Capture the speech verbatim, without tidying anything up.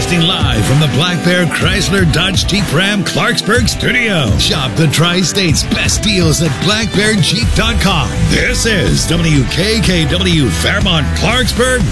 Broadcasting live from the Black Bear Chrysler Dodge Jeep Ram Clarksburg studio. Shop the Tri-State's best deals at black bear jeep dot com. This is W K K W Fairmont Clarksburg